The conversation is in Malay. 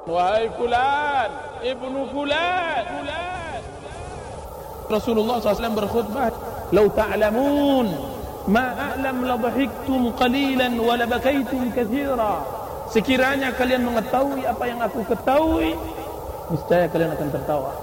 Wahai fulan, ibnu fulan. Rasulullah SAW berkhutbah, "Lau ta'lamun ma a'lam la dhahiktum qalilan wa la bakaitum katsira." Sekiranya kalian mengetahui apa yang aku ketahui, niscaya kalian akan tertawa.